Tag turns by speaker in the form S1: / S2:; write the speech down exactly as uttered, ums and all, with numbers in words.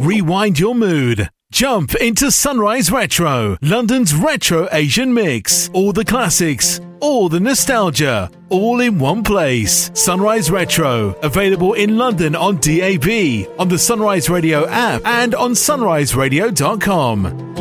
S1: Rewind your mood. Jump into Sunrise Retro, London's retro Asian mix. All the classics, all the nostalgia, all in one place. Sunrise Retro, available in London on D A B, on the Sunrise Radio app and on sunrise radio dot com.